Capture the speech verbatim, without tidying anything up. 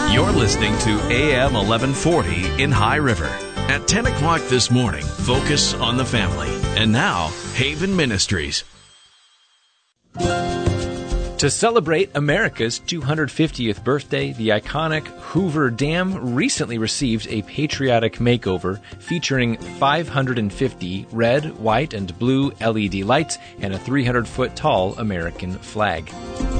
You're listening to A M eleven forty in High River. At ten o'clock this morning, focus on the family. And now, Haven Ministries. To celebrate America's two hundred fiftieth birthday, the iconic Hoover Dam recently received a patriotic makeover featuring five hundred fifty red, white, and blue L E D lights and a three hundred foot tall American flag.